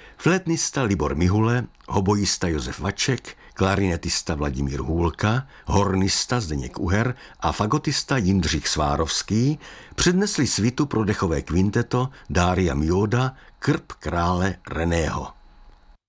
Flétnista Libor Mihule, hobojista Josef Vaček, klarinetista Vladimír Hůlka, hornista Zdeněk Uher a fagotista Jindřich Svárovský přednesli svitu pro dechové kvinteto Daria Mioda Krb krále Reného.